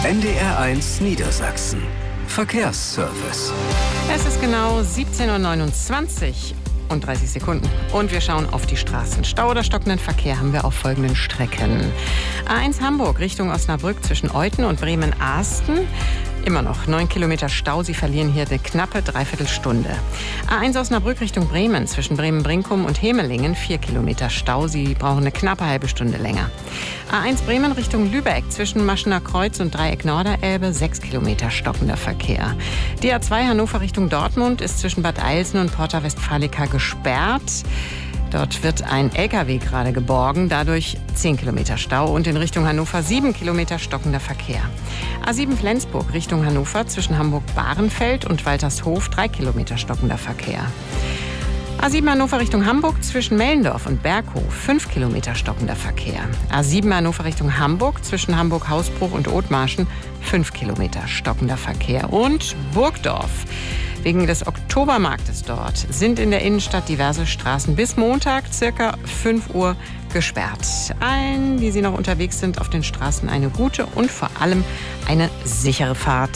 NDR1 Niedersachsen. Verkehrsservice. Es ist genau 17:29 Uhr und 30 Sekunden. Und wir schauen auf die Straßen. Stau oder stockenden Verkehr haben wir auf folgenden Strecken. A1 Hamburg Richtung Osnabrück zwischen Euthen und Bremen-Ahsten. Immer noch 9 Kilometer Stau. Sie verlieren hier eine knappe Dreiviertelstunde. A1 Osnabrück Richtung Bremen zwischen Bremen-Brinkum und Hemelingen 4 Kilometer Stau. Sie brauchen eine knappe halbe Stunde länger. A1 Bremen Richtung Lübeck zwischen Maschener Kreuz und Dreieck Norderelbe 6 Kilometer stockender Verkehr. Die A2 Hannover Richtung Dortmund ist zwischen Bad Eilsen und Porta Westfalica gesperrt. Dort wird ein LKW gerade geborgen, dadurch 10 Kilometer Stau und in Richtung Hannover 7 Kilometer stockender Verkehr. A7 Flensburg Richtung Hannover zwischen Hamburg-Bahrenfeld und Waltershof 3 Kilometer stockender Verkehr. A7 Hannover Richtung Hamburg zwischen Mellendorf und Berghof 5 Kilometer stockender Verkehr. A7 Hannover Richtung Hamburg zwischen Hamburg-Hausbruch und Othmarschen 5 Kilometer stockender Verkehr. Und Burgdorf. Wegen des Oktobermarktes dort sind in der Innenstadt diverse Straßen bis Montag circa 5 Uhr gesperrt. Allen, die Sie noch unterwegs sind auf den Straßen, eine gute und vor allem eine sichere Fahrt.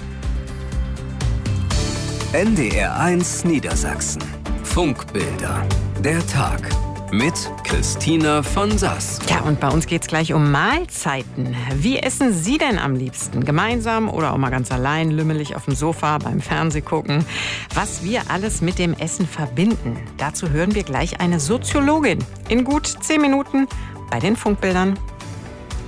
NDR1 Niedersachsen. Funkbilder. Der Tag. Mit Christina von Sass. Ja, und bei uns geht's gleich um Mahlzeiten. Wie essen Sie denn am liebsten? Gemeinsam oder auch mal ganz allein, lümmelig auf dem Sofa beim Fernsehgucken? Was wir alles mit dem Essen verbinden, dazu hören wir gleich eine Soziologin in gut 10 Minuten bei den Funkbildern.